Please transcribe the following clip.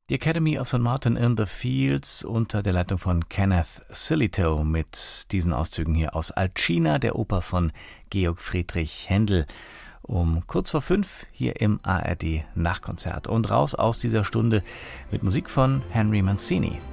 Die Academy of St. Martin in the Fields unter der Leitung von Kenneth Sillitoe mit diesen Auszügen hier aus Alcina, der Oper von Georg Friedrich Händel. Um kurz vor 5 hier im ARD Nachkonzert. Und raus aus dieser Stunde mit Musik von Henry Mancini.